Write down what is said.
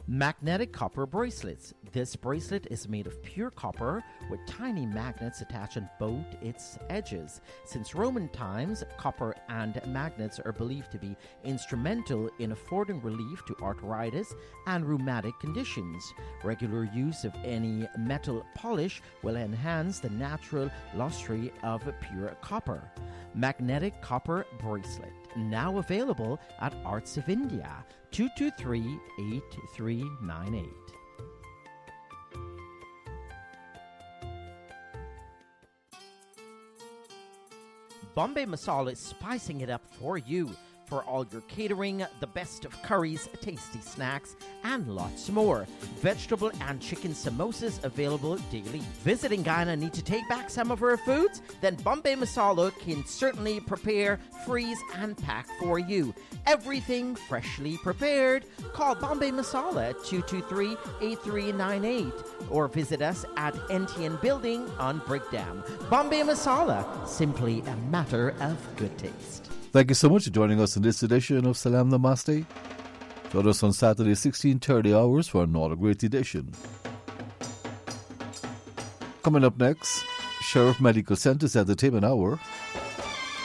Magnetic copper bracelets. This bracelet is made of pure copper with tiny magnets attached on both its edges. Since Roman times, copper and magnets are believed to be instrumental in affording relief to arthritis and rheumatic conditions. Regular use of any metal polish will enhance the natural luster of pure copper. Magnetic copper bracelet, now available at Arts of India, 223-8398. Bombay Masala is spicing it up for you. For all your catering, the best of curries, tasty snacks, and lots more. Vegetable and chicken samosas available daily. Visiting Guyana need to take back some of our foods? Then Bombay Masala can certainly prepare, freeze, and pack for you. Everything freshly prepared. Call Bombay Masala at 223-8398 or visit us at NTN Building on Brickdam. Bombay Masala, simply a matter of good taste. Thank you so much for joining us in this edition of Salam Namaste. Join us on Saturday, 16:30 hours for another great edition. Coming up next, Sheriff Medical Center's Entertainment Hour.